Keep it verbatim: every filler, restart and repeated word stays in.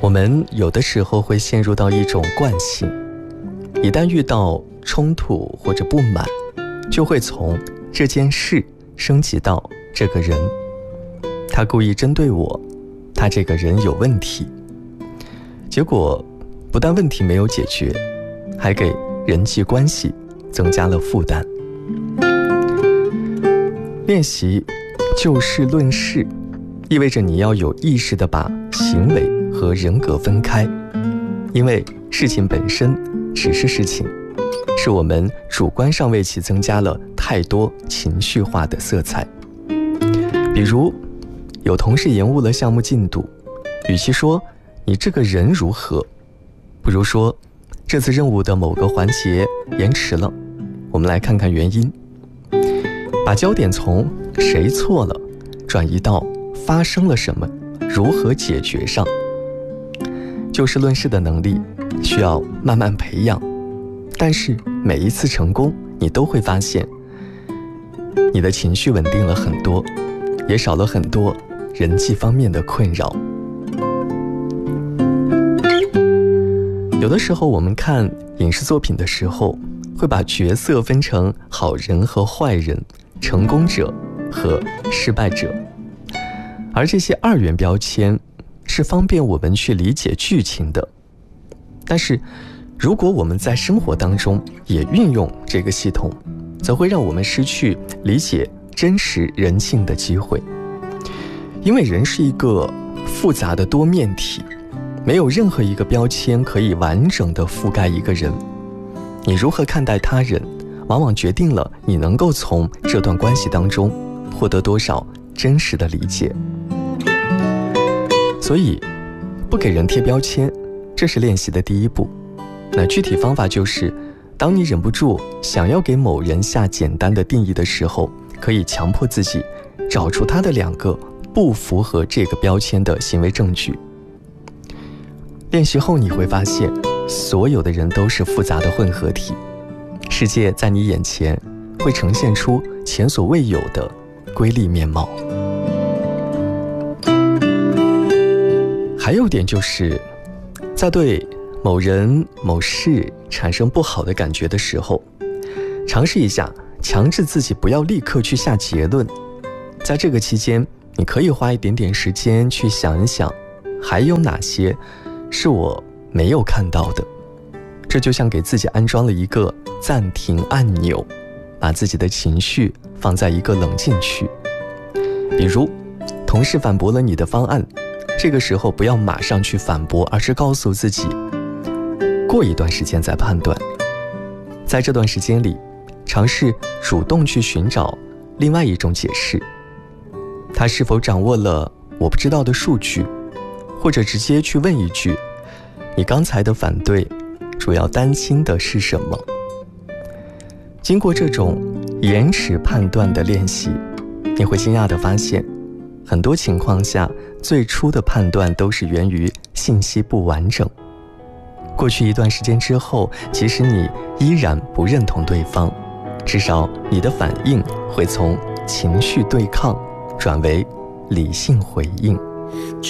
我们有的时候会陷入到一种惯性，一旦遇到冲突或者不满，就会从这件事升级到这个人，他故意针对我，他这个人有问题。结果不但问题没有解决，还给人际关系增加了负担。练习就事论事，意味着你要有意识地把行为和人格分开，因为事情本身只是事情，是我们主观上为其增加了太多情绪化的色彩。比如有同事延误了项目进度，与其说你这个人如何，不如说这次任务的某个环节延迟了，我们来看看原因，把焦点从谁错了转移到发生了什么，如何解决上。就事论事的能力需要慢慢培养，但是每一次成功，你都会发现你的情绪稳定了很多，也少了很多人际方面的困扰。有的时候我们看影视作品的时候，会把角色分成好人和坏人，成功者和失败者，而这些二元标签是方便我们去理解剧情的。但是如果我们在生活当中也运用这个系统，则会让我们失去理解真实人性的机会。因为人是一个复杂的多面体，没有任何一个标签可以完整的覆盖一个人。你如何看待他人，往往决定了你能够从这段关系当中获得多少真实的理解。所以不给人贴标签，这是练习的第一步。那具体方法就是，当你忍不住想要给某人下简单的定义的时候，可以强迫自己找出他的两个不符合这个标签的行为证据。练习后你会发现，所有的人都是复杂的混合体，世界在你眼前会呈现出前所未有的瑰丽面貌。还有点就是，在对某人某事产生不好的感觉的时候，尝试一下强制自己不要立刻去下结论。在这个期间，你可以花一点点时间去想一想，还有哪些是我没有看到的。这就像给自己安装了一个暂停按钮，把自己的情绪放在一个冷静区。比如同事反驳了你的方案，这个时候不要马上去反驳，而是告诉自己过一段时间再判断。在这段时间里，尝试主动去寻找另外一种解释，他是否掌握了我不知道的数据，或者直接去问一句，你刚才的反对主要担心的是什么？经过这种延迟判断的练习，你会惊讶地发现，很多情况下最初的判断都是源于信息不完整。过去一段时间之后，即使你依然不认同对方，至少你的反应会从情绪对抗转为理性回应。